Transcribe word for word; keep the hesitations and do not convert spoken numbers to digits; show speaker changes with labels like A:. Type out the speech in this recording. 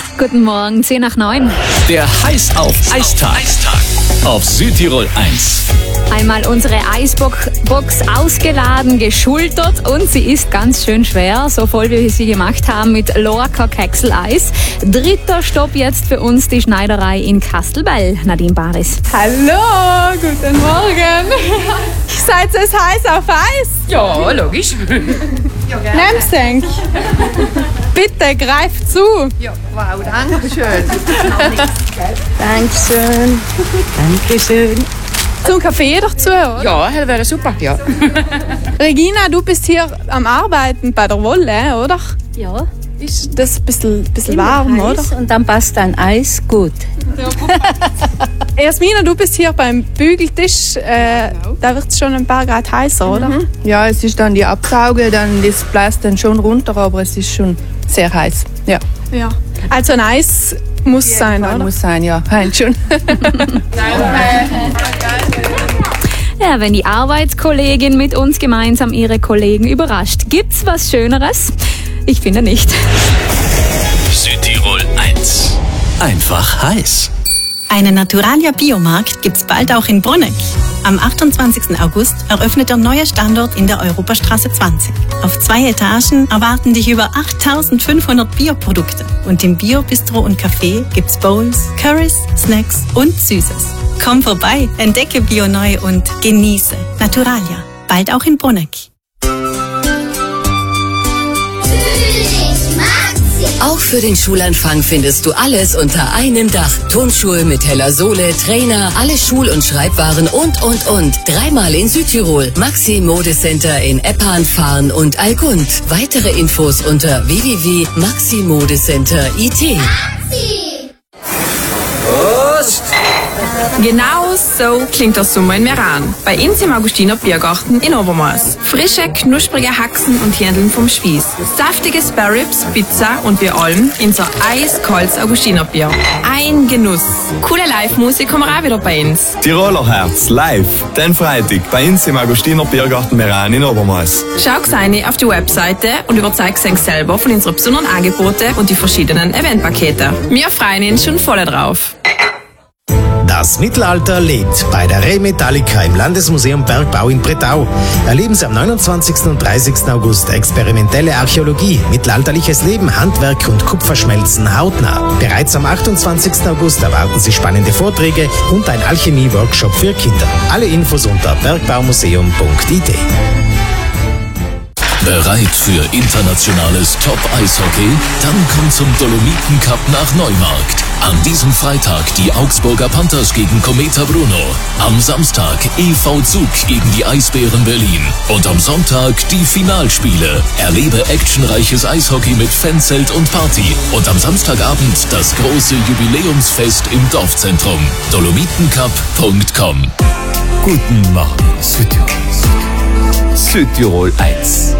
A: Guten Morgen, zehn nach neun.
B: Der Heiß auf Eistag. Auf Südtirol eins.
A: Einmal unsere Eisbox ausgeladen, geschultert und sie ist ganz schön schwer, so voll wie wir sie gemacht haben mit Lorca Keksel-Eis. Dritter Stopp jetzt für uns, die Schneiderei in Kastelbell. Nadine Baris.
C: Hallo, guten Morgen. Seid ihr es heiß auf Eis?
D: Ja, logisch.
C: Nehm's denk. Bitte, greift zu.
D: Ja, wow, danke schön.
E: Dankeschön. Dankeschön.
C: Zum Kaffee dazu, oder?
D: Ja, das wäre super, ja.
C: Regina, du bist hier am Arbeiten bei der Wolle, oder?
E: Ja.
C: Ist das ein bisschen, bisschen warm, oder?
E: Und dann passt dann Eis gut.
C: Jasmina, du bist hier beim Bügeltisch. Äh, da wird es schon ein paar Grad heißer, oder?
F: Mhm. Ja, es ist dann die Absauge, dann das bläst dann schon runter, aber es ist schon sehr heiß. Ja.
C: Ja. Also ein Eis muss
F: Jeden
C: sein,
F: Fall
C: oder?
F: Muss sein, ja. Hein schon.
A: Ja, wenn die Arbeitskollegin mit uns gemeinsam ihre Kollegen überrascht, gibt's was Schöneres? Ich finde nicht.
B: Südtirol eins. Einfach heiß.
G: Einen Naturalia Biomarkt gibt's bald auch in Bruneck. Am achtundzwanzigsten August eröffnet der neue Standort in der Europastraße zwanzig. Auf zwei Etagen erwarten dich über achttausendfünfhundert Bioprodukte. Und im Bio-Bistro und Café gibt's Bowls, Currys, Snacks und Süßes. Komm vorbei, entdecke Bio neu und genieße Naturalia. Bald auch in Bruneck.
H: Auch für den Schulanfang findest du alles unter einem Dach. Turnschuhe mit heller Sohle, Trainer, alle Schul- und Schreibwaren und, und, und. Dreimal in Südtirol. Maxi Modecenter in Eppan, Farn und Allgund. Weitere Infos unter w w w punkt maxi modecenter punkt i t.
I: Genau so klingt der Sommer in Meran. Bei uns im Augustiner Biergarten in Obermaß. Frische, knusprige Haxen und Hähndeln vom Spieß. Saftige Sparrows, Pizza und wir allem unser eiskaltes Augustiner Bier. Ein Genuss. Coole Live-Musik kommen auch wieder bei uns.
J: Tiroler Herz live, den Freitag bei uns im Augustiner Biergarten Meran in Obermaß.
I: Schau rein auf die Webseite und überzeug dich selber von unseren besonderen Angeboten und die verschiedenen Eventpakete. Wir freuen uns schon voll drauf.
K: Das Mittelalter lebt bei der Re Metallica im Landesmuseum Bergbau in Bretau. Erleben Sie am neunundzwanzigsten und dreißigsten August experimentelle Archäologie, mittelalterliches Leben, Handwerk und Kupferschmelzen hautnah. Bereits am achtundzwanzigsten August erwarten Sie spannende Vorträge und ein Alchemie-Workshop für Kinder. Alle Infos unter bergbaumuseum punkt i t.
B: Bereit für internationales Top-Eishockey? Dann kommt zum Dolomiten Cup nach Neumarkt. An diesem Freitag die Augsburger Panthers gegen Cometa Bruno. Am Samstag E V Zug gegen die Eisbären Berlin. Und am Sonntag die Finalspiele. Erlebe actionreiches Eishockey mit Fanzelt und Party. Und am Samstagabend das große Jubiläumsfest im Dorfzentrum. dolomitencup punkt com.
L: Guten Morgen, Südtirol. Südtirol eins.